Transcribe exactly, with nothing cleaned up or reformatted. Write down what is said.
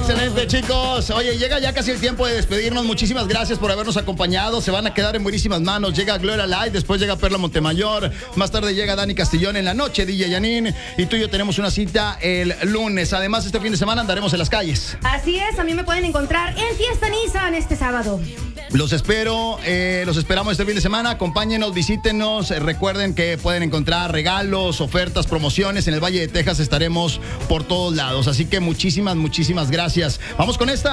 Excelente, chicos. Oye, llega ya casi el tiempo de despedirnos. Muchísimas gracias por habernos acompañado. Se van a quedar en buenísimas manos. Llega Gloria Light, después llega Perla Montemayor. Más tarde llega Dani Castillón en la noche, D J Yanin. Y tú y yo tenemos una cita el lunes. Además, este fin de semana andaremos en las calles. Así es, a mí me pueden encontrar en Fiesta Nissan este sábado. Los espero, eh, los esperamos este fin de semana. Acompáñenos, visítenos. Eh, recuerden que pueden encontrar regalos, ofertas, promociones. En el Valle de Texas estaremos por todos lados. Así que muchísimas, muchísimas gracias. Vamos con esta.